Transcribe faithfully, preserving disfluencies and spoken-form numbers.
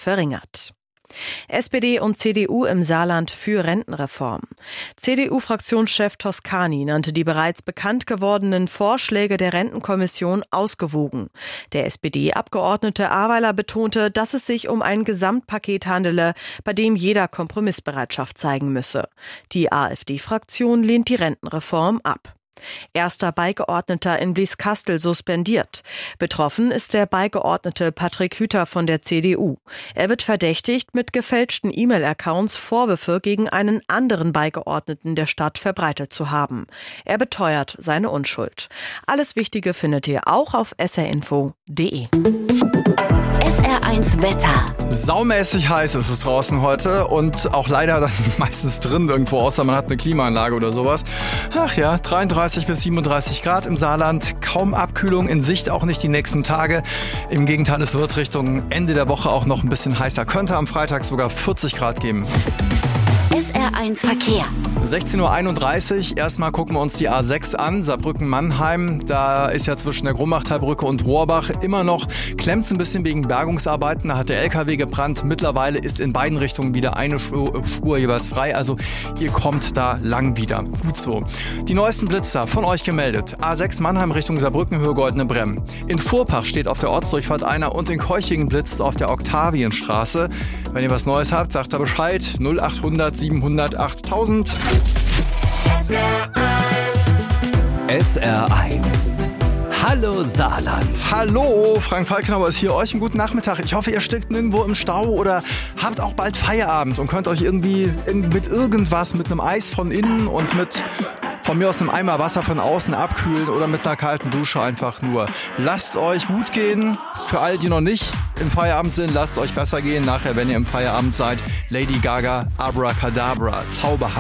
verringert. S P D und C D U im Saarland für Rentenreform. C D U-Fraktionschef Toscani nannte die bereits bekannt gewordenen Vorschläge der Rentenkommission ausgewogen. Der S P D-Abgeordnete Aweiler betonte, dass es sich um ein Gesamtpaket handele, bei dem jeder Kompromissbereitschaft zeigen müsse. Die AfD-Fraktion lehnt die Rentenreform ab. Erster Beigeordneter in Blieskastel suspendiert. Betroffen ist der Beigeordnete Patrick Hüter von der C D U. Er wird verdächtigt, mit gefälschten E-Mail-Accounts Vorwürfe gegen einen anderen Beigeordneten der Stadt verbreitet zu haben. Er beteuert seine Unschuld. Alles Wichtige findet ihr auch auf s r info punkt d e. S R eins Wetter. Saumäßig heiß ist es draußen heute und auch leider dann meistens drin irgendwo, außer man hat eine Klimaanlage oder sowas. Ach ja, dreiunddreißig bis siebenunddreißig Grad im Saarland, kaum Abkühlung in Sicht, auch nicht die nächsten Tage. Im Gegenteil, es wird Richtung Ende der Woche auch noch ein bisschen heißer. Könnte am Freitag sogar vierzig Grad geben. S R eins Verkehr. sechzehn Uhr einunddreißig. Erstmal gucken wir uns die A sechs an, Saarbrücken-Mannheim. Da ist ja zwischen der Grumbachtalbrücke und Rohrbach immer noch, klemmt es ein bisschen wegen Bergungsarbeiten. Da hat der L K W gebrannt. Mittlerweile ist in beiden Richtungen wieder eine Spur, Spur jeweils frei. Also ihr kommt da lang wieder. Gut so. Die neuesten Blitzer von euch gemeldet. A sechs Mannheim Richtung Saarbrücken, Höhe Goldene Bremm. In Furpach steht auf der Ortsdurchfahrt einer und in Keuchingen blitzt auf der Oktavienstraße. Wenn ihr was Neues habt, sagt da Bescheid. null achthundert siebenhundert achttausend. S R eins. Hallo Saarland. Hallo, Frank Falkenauer ist hier. Euch einen guten Nachmittag. Ich hoffe, ihr steckt nirgendwo im Stau oder habt auch bald Feierabend und könnt euch irgendwie mit irgendwas, mit einem Eis von innen und mit von mir aus einem Eimer Wasser von außen abkühlen oder mit einer kalten Dusche einfach nur. Lasst euch gut gehen. Für alle, die noch nicht im Feierabend sind, lasst euch besser gehen. Nachher, wenn ihr im Feierabend seid, Lady Gaga, Abracadabra, zauberhaft.